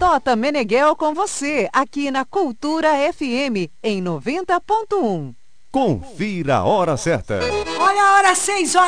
Tota Meneghel com você, aqui na Cultura FM, em 90.1. Confira a hora certa. Olha a hora,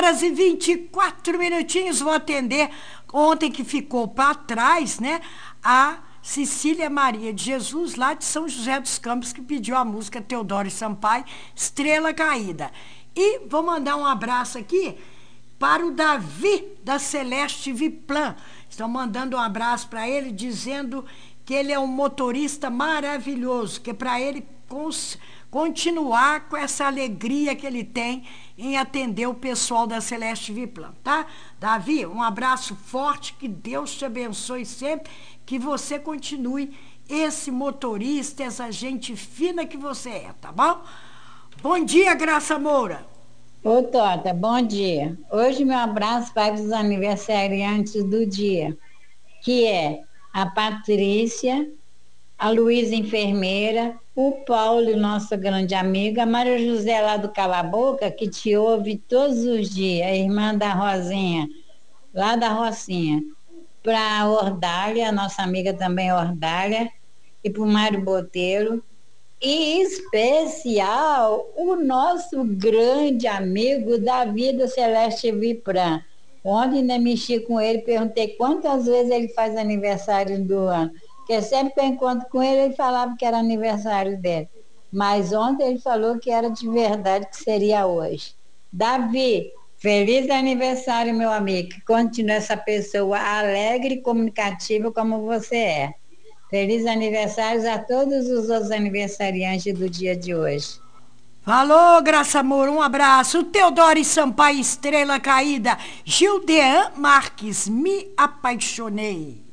6h24. Vou atender ontem que ficou para trás, né? A Cecília Maria de Jesus, lá de São José dos Campos, que pediu a música Teodoro Sampaio, Estrela Caída. E vou mandar um abraço aqui para o Davi da Celeste Viplan. Estão mandando um abraço para ele, dizendo que ele é um motorista maravilhoso, que é para ele continuar com essa alegria que ele tem em atender o pessoal da Celeste Viplan, tá? Davi, um abraço forte, que Deus te abençoe sempre, que você continue esse motorista, essa gente fina que você é, tá bom? Bom dia, Graça Moura. Ô, Tota, bom dia. Hoje meu abraço vai para os aniversariantes do dia, que é a Patrícia, a Luísa enfermeira, o Paulo, nosso grande amigo, a Maria José lá do Cala Boca, que te ouve todos os dias, a irmã da Rosinha, lá da Rocinha, para a Ordália, nossa amiga também Ordália, e para o Mário Botelho, e em especial o nosso grande amigo Davi da Celeste Vipran. Ontem ainda mexi com ele, perguntei quantas vezes ele faz aniversário do ano. Porque sempre que eu encontro com ele, ele falava que era aniversário dele. Mas ontem ele falou que era de verdade, que seria hoje. Davi, feliz aniversário, meu amigo. Que continue essa pessoa alegre e comunicativa como você é. Feliz aniversário a todos os outros aniversariantes do dia de hoje. Falou, Graça Moura, um abraço. Teodoro Sampaio, Estrela Caída. Gildean Marques, Me Apaixonei.